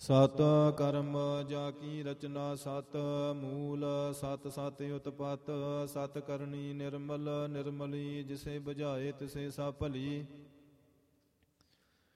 ਸਤ ਕਰਮ ਜਾ ਕੀ ਰਚਨਾ ਸਤ ਮੂਲ ਸਤ ਸਤ ਉਤਪਤ ਸਤ ਕਰਨੀ ਨਿਰਮਲ ਨਿਰਮਲੀ ਜਿਸੇ ਬੁਝਾਏ ਤਿਸੇ ਸਭ ਭਲੀ